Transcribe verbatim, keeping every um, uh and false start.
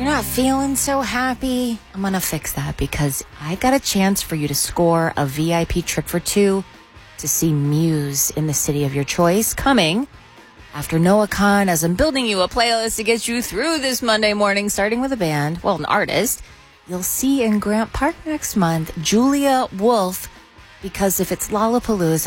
you're not feeling so happy, I'm going to fix that because I got a chance for you to score a V I P trip for two to see Muse in the city of your choice coming after Noah Khan, as I'm building you a playlist to get you through this Monday morning, starting with a band, well, an artist. You'll see in Grant Park next month, Julia Wolf, because if it's Lollapalooza,